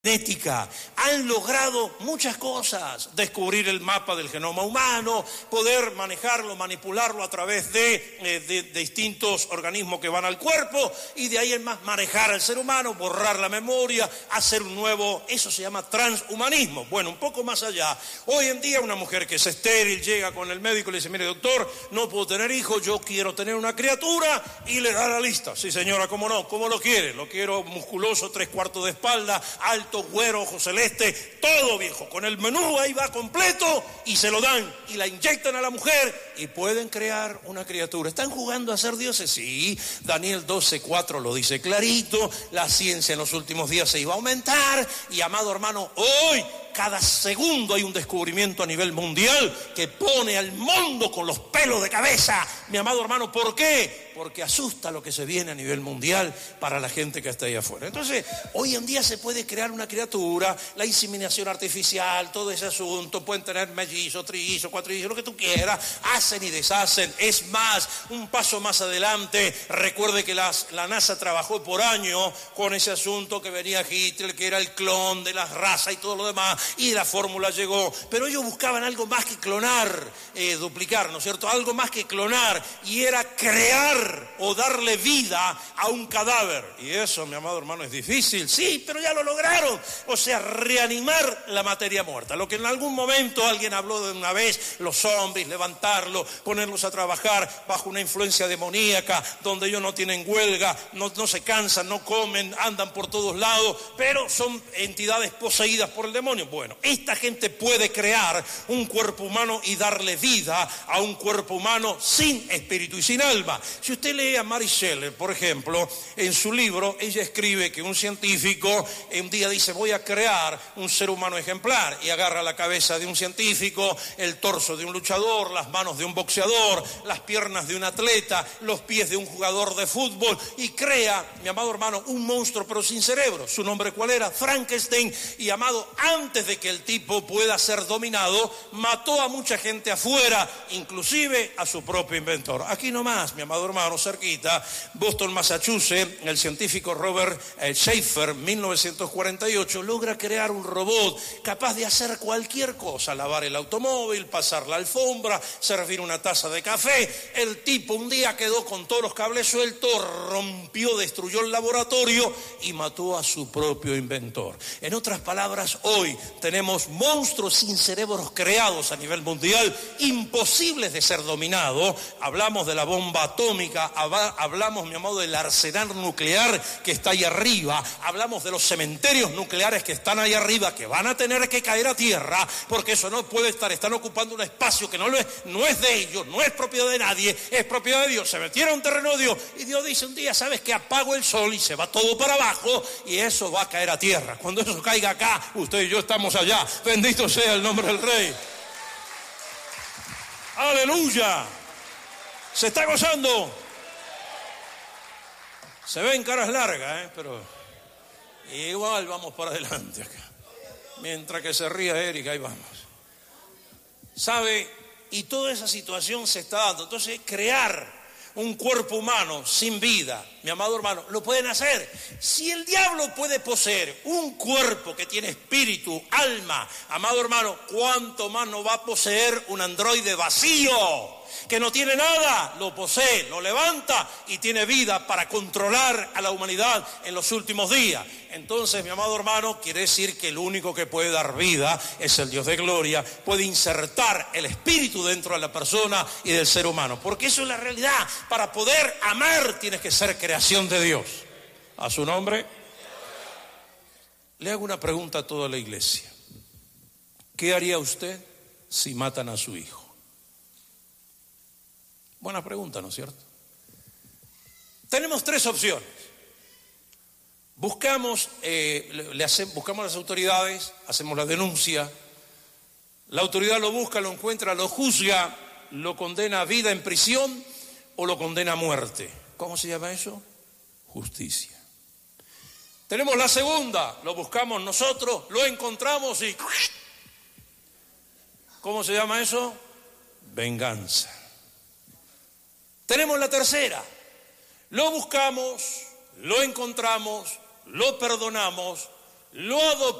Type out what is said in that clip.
genética, han logrado muchas cosas, descubrir el mapa del genoma humano, poder manejarlo, manipularlo a través de distintos organismos que van al cuerpo y de ahí en más manejar al ser humano, borrar la memoria, hacer un nuevo, eso se llama transhumanismo. Bueno, un poco más allá, hoy en día una mujer que es estéril llega con el médico y le dice, mire doctor, no puedo tener hijos, yo quiero tener una criatura y le da la lista. Sí señora, cómo no, ¿cómo lo quiere? Lo quiero musculoso, 3/4 de espalda, alto, güero, ojo celeste, todo viejo, con el menú ahí va completo y se lo dan y la inyectan a la mujer y pueden crear una criatura. ¿Están jugando a ser dioses? Sí, Daniel 12:4 lo dice clarito, la ciencia en los últimos días se iba a aumentar y amado hermano, hoy cada segundo hay un descubrimiento a nivel mundial que pone al mundo con los pelos de cabeza, mi amado hermano. ¿Por qué? Porque asusta lo que se viene a nivel mundial para la gente que está ahí afuera. Entonces, hoy en día se puede crear una criatura, la inseminación artificial, todo ese asunto, pueden tener mellizos, trillizos, cuatrillizos, lo que tú quieras, hacen y deshacen. Es más, un paso más adelante, recuerde que la NASA trabajó por años con ese asunto que venía Hitler, que era el clon de la raza y todo lo demás, y la fórmula llegó, pero ellos buscaban algo más que clonar, duplicar, ¿no es cierto? Algo más que clonar, y era crear o darle vida a un cadáver, y eso, mi amado hermano, es difícil, sí, pero ya lo lograron, o sea, reanimar la materia muerta, lo que en algún momento alguien habló de una vez, los zombies, levantarlos, ponerlos a trabajar bajo una influencia demoníaca, donde ellos no tienen huelga, no se cansan, no comen, andan por todos lados, pero son entidades poseídas por el demonio. Bueno, esta gente puede crear un cuerpo humano y darle vida a un cuerpo humano sin espíritu y sin alma. Si usted lee a Mary Shelley, por ejemplo, en su libro, ella escribe que un científico un día dice, voy a crear un ser humano ejemplar, y agarra la cabeza de un científico, el torso de un luchador, las manos de un boxeador, las piernas de un atleta, los pies de un jugador de fútbol, y crea, mi amado hermano, un monstruo pero sin cerebro. ¿Su nombre cuál era? Frankenstein. Y amado, antes de que el tipo pueda ser dominado, mató a mucha gente afuera, inclusive a su propio inventor. Aquí nomás, mi amado hermano, cerquita, Boston, Massachusetts, el científico Robert Schaefer, 1948, logra crear un robot capaz de hacer cualquier cosa, lavar el automóvil, pasar la alfombra, servir una taza de café. El tipo un día quedó con todos los cables sueltos, rompió, destruyó el laboratorio y mató a su propio inventor. En otras palabras, hoy tenemos monstruos sin cerebros creados a nivel mundial, imposibles de ser dominados. Hablamos de la bomba atómica, hablamos, mi amado, del arsenal nuclear que está ahí arriba, hablamos de los cementerios nucleares que están ahí arriba, que van a tener que caer a tierra, porque eso no puede estar, están ocupando un espacio que no es de ellos, no es propiedad de nadie, es propiedad de Dios. Se metieron en terreno de Dios, y Dios dice un día, ¿sabes qué? Apago el sol y se va todo para abajo, y eso va a caer a tierra. Cuando eso caiga acá, usted y yo estamos allá. Bendito sea el nombre del Rey. ¡Aleluya! ¿Se está gozando? Se ven caras largas, pero igual vamos para adelante acá. Mientras que se ría Erika, ahí vamos. ¿Sabe? Y toda esa situación se está dando. Entonces, crear un cuerpo humano sin vida, mi amado hermano, lo pueden hacer. Si el diablo puede poseer un cuerpo que tiene espíritu, alma, amado hermano, ¿cuánto más no va a poseer un androide vacío? Que no tiene nada, lo posee, lo levanta y tiene vida para controlar a la humanidad en los últimos días. Entonces, mi amado hermano, quiere decir que el único que puede dar vida es el Dios de gloria, puede insertar el espíritu dentro de la persona y del ser humano, porque eso es la realidad. Para poder amar tienes que ser creación de Dios. A su nombre. Le hago una pregunta a toda la iglesia. ¿Qué haría usted si matan a su hijo? Buena pregunta, ¿no es cierto? Tenemos tres opciones. Buscamos a las autoridades, hacemos la denuncia, la autoridad lo busca, lo encuentra, lo juzga, lo condena a vida en prisión o lo condena a muerte. ¿Cómo se llama eso? Justicia. Tenemos la segunda, lo buscamos nosotros, lo encontramos y... ¿Cómo se llama eso? Venganza. Tenemos la tercera, lo buscamos, lo encontramos, lo perdonamos, lo adoptó